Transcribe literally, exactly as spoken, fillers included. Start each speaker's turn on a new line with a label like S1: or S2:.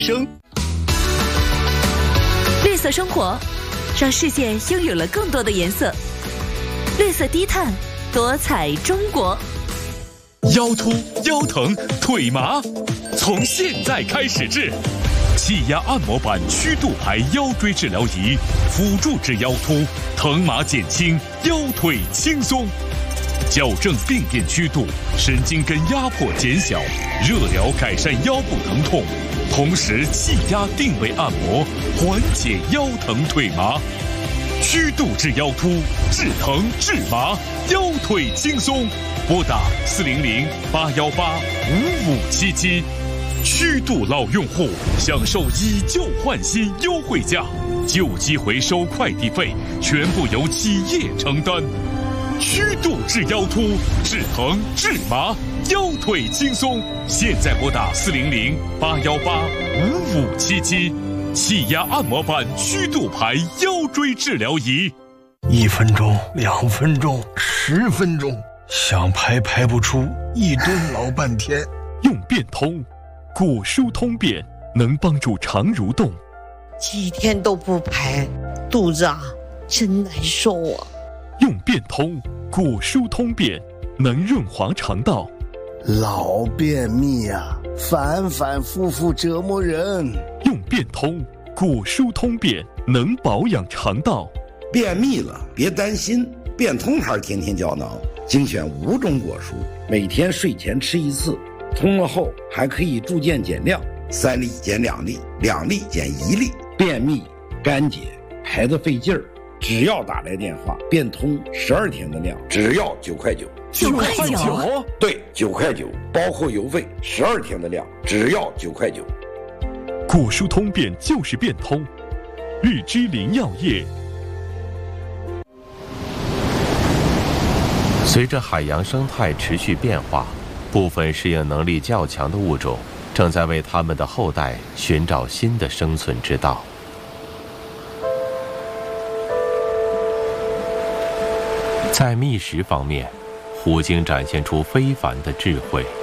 S1: 生。
S2: 绿色生活，让世界拥有了更多的颜色。绿色低碳，多彩中国。
S1: 腰突、腰疼、腿麻，从现在开始治。气压按摩板曲度牌腰椎治疗仪，辅助治腰突，疼麻减轻，腰腿轻松。矫正病变曲度，神经根压迫减小，热疗改善腰部疼痛，同时气压定位按摩，缓解腰疼腿麻。曲度治腰突，治疼治麻，腰腿轻松。拨打四零零八幺八五五七七。曲度老用户享受以旧换新优惠价，旧机回收快递费全部由企业承担。曲度治腰突，治疼治麻，腰腿轻松。现在拨打四零零八幺八五五七七。气压按摩板曲度牌腰椎治疗仪。
S3: 一分钟，两分钟，十分钟，想排排不出，一蹲老半天。
S1: 用变通，骨疏通便能帮助肠蠕动。
S4: 几天都不排，肚子啊真难受啊。
S1: 用变通，骨疏通便能润滑肠道。
S5: 老便秘啊，反反复复折磨人。
S1: 用变通，骨疏通便能保养肠道。
S6: 便秘了别担心，变通牌天天胶囊精选五种果蔬，每天睡前吃一次，通了后还可以逐渐减量，三粒减两粒，两粒减一粒。便秘干结排得费劲儿，只要打来电话，变通十二天的量，只要九块九。
S2: 九块九？
S6: 对，九块九，包括邮费，十二天的量，只要九块九。
S1: 骨疏通便就是变通，绿之林药业。
S7: 随着海洋生态持续变化，部分适应能力较强的物种正在为它们的后代寻找新的生存之道。在觅食方面，虎鲸展现出非凡的智慧。